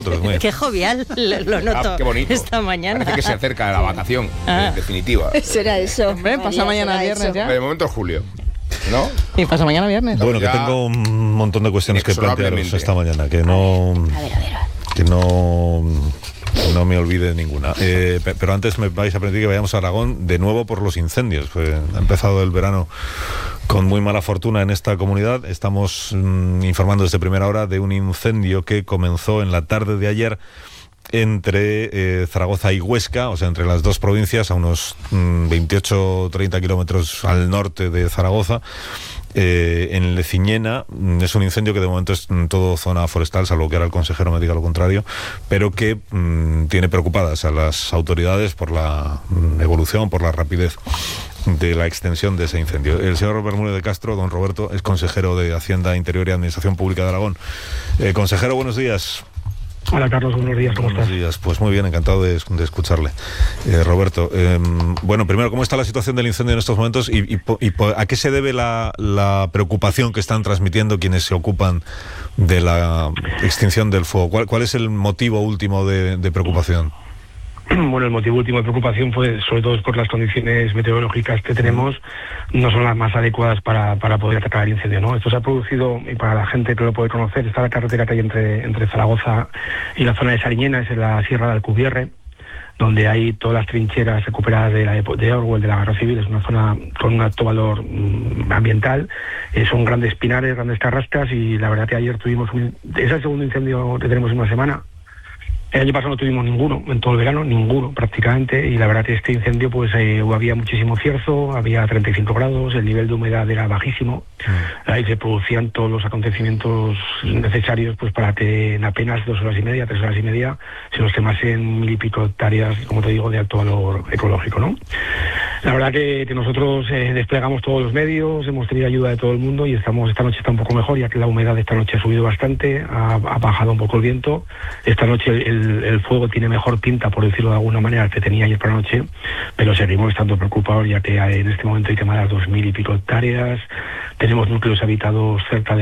Qué jovial, lo noto qué bonito. esta mañana. Parece que se acerca la vacación definitiva. Será eso. Hombre, pasa mañana viernes ya. De momento es julio, ¿no? Y pasa mañana viernes. Bueno, que tengo un montón de cuestiones que plantearos esta mañana, que no... A ver. Que no me olvide ninguna. Pero antes me vais a permitir que vayamos a Aragón de nuevo por los incendios. Ha empezado el verano con muy mala fortuna en esta comunidad. Estamos informando desde primera hora de un incendio que comenzó en la tarde de ayer entre Zaragoza y Huesca, o sea, entre las dos provincias, a unos 28 o 30 kilómetros al norte de Zaragoza. En Leciñena es un incendio que de momento es en todo zona forestal, salvo que ahora el consejero me diga lo contrario, pero que tiene preocupadas a las autoridades por la evolución, por la rapidez de la extensión de ese incendio. El señor Bermúdez de Castro, don Roberto, es consejero de Hacienda, Interior y Administración Pública de Aragón. Consejero, buenos días. Hola Carlos, buenos días, ¿cómo estás? Buenos días, pues muy bien, encantado de escucharle. Roberto, bueno, primero, ¿cómo está la situación del incendio en estos momentos y a qué se debe la preocupación que están transmitiendo quienes se ocupan de la extinción del fuego? ¿Cuál es el motivo último de preocupación? Bueno, el motivo último de preocupación fue sobre todo por las condiciones meteorológicas que tenemos, no son las más adecuadas para poder atacar el incendio, ¿no? Esto se ha producido, y para la gente que lo puede conocer, está la carretera que hay entre Zaragoza y la zona de Sariñena, es en la Sierra de Alcubierre, donde hay todas las trincheras recuperadas de Orwell, de la Guerra Civil. Es una zona con un alto valor ambiental, son grandes pinares, grandes carrascas, y la verdad que ayer tuvimos es el segundo incendio que tenemos en una semana. El año pasado no tuvimos ninguno, en todo el verano, ninguno prácticamente, y la verdad que este incendio pues había muchísimo cierzo, había 35 grados, el nivel de humedad era bajísimo, ahí se producían todos los acontecimientos necesarios pues para que en apenas 2 horas y media, 3 horas y media, se nos quemasen 1000 y pico hectáreas, como te digo, de alto valor ecológico, ¿no? La verdad que nosotros desplegamos todos los medios, hemos tenido ayuda de todo el mundo y esta noche está un poco mejor, ya que la humedad esta noche ha subido bastante, ha bajado un poco el viento. Esta noche el fuego tiene mejor pinta, por decirlo de alguna manera, que tenía ayer por la noche, pero seguimos estando preocupados, ya que en este momento hay quemadas 2000 y pico hectáreas, tenemos núcleos habitados cerca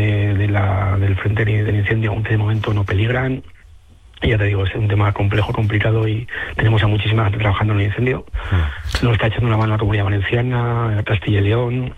del frente del incendio, aunque de momento no peligran. Y ya te digo, es un tema complejo, complicado, y tenemos a muchísima gente trabajando en el incendio. Nos está echando una mano la Comunidad Valenciana, Castilla y León,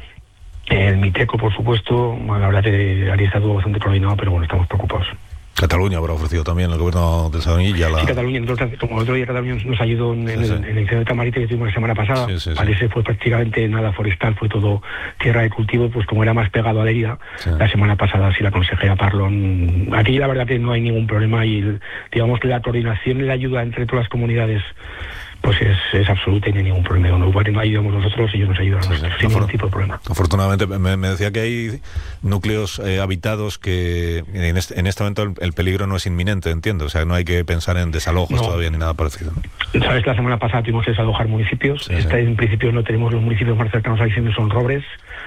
el Miteco, por supuesto. Bueno, la verdad que ahí está todo bastante coordinado, pero bueno, estamos preocupados. Cataluña habrá ofrecido también el gobierno de Sabanilla. Sí, Cataluña, como el otro día Cataluña nos ayudó en el incendio de Tamarite que tuvimos la semana pasada. Parece fue prácticamente nada forestal, fue todo tierra de cultivo, pues como era más pegado a la herida, la semana pasada sí la consejera Parlon. Aquí la verdad que no hay ningún problema y digamos que la coordinación y la ayuda entre todas las comunidades pues es absoluta y no hay ningún problema. No ayudamos nosotros, ellos nos ayudan sin ningún tipo de problema. Afortunadamente, me decía que hay núcleos habitados que en este momento el peligro no es inminente, entiendo. O sea, no hay que pensar en desalojos todavía ni nada parecido, ¿no? Sabes, la semana pasada tuvimos que desalojar municipios. En principio no tenemos los municipios más cercanos a Vicente, son Robres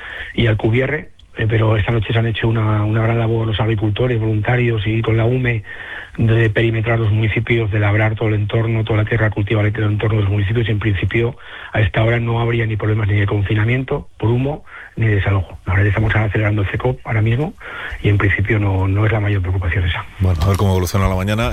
y Alcubierre. Pero esta noche se han hecho una gran labor los agricultores, voluntarios y con la UME de perimetrar los municipios, de labrar todo el entorno, toda la tierra cultivada en el entorno de los municipios, y en principio a esta hora no habría ni problemas ni de confinamiento por humo ni de desalojo. La verdad estamos acelerando el CECOP ahora mismo y en principio no es la mayor preocupación esa. Bueno, a ver cómo evoluciona la mañana.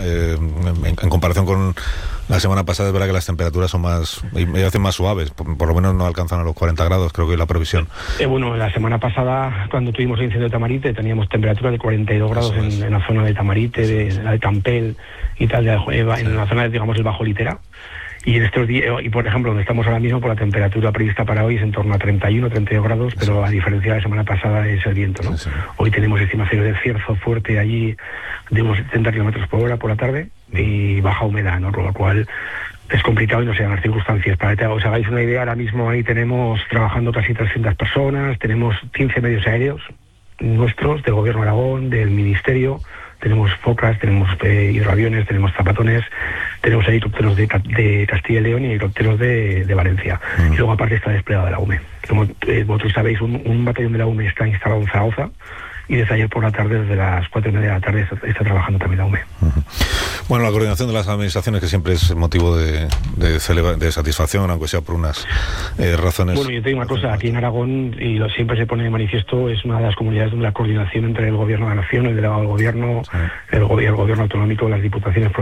En comparación con la semana pasada es verdad que las temperaturas son más suaves, por lo menos no alcanzan a los 40 grados, creo que es la previsión. Bueno, la semana pasada cuando tuvimos el incendio de Tamarite teníamos temperaturas de 42 grados en la zona de Tamarite, de la de Campel y tal, en la zona de, digamos, el Bajo Litera. Y en estos días, y por ejemplo, donde estamos ahora mismo, por la temperatura prevista para hoy es en torno a 31, 32 grados, pero a diferencia de la semana pasada es el viento, ¿no? Hoy tenemos estimaciones de cierzo fuerte allí de unos 70 kilómetros por hora por la tarde y baja humedad, ¿no? Por lo cual es complicado y no se dan las circunstancias. Para que os hagáis una idea, ahora mismo ahí tenemos trabajando casi 300 personas, tenemos 15 medios aéreos nuestros, del Gobierno de Aragón, del Ministerio, tenemos focas, tenemos hidroaviones, tenemos zapatones, tenemos helicópteros de Castilla y León y helicópteros de Valencia. Y luego aparte está desplegada la UME. Como vosotros sabéis, un batallón de la UME está instalado en Zaragoza y desde ayer por la tarde, desde las 4:30 de la tarde, está trabajando también la UME. Bueno, la coordinación de las administraciones, que siempre es motivo de satisfacción, aunque sea por unas razones... Bueno, yo te digo una cosa, aquí en Aragón, y siempre se pone de manifiesto, es una de las comunidades donde la coordinación entre el gobierno de la nación, el delegado del gobierno, el gobierno autonómico, las diputaciones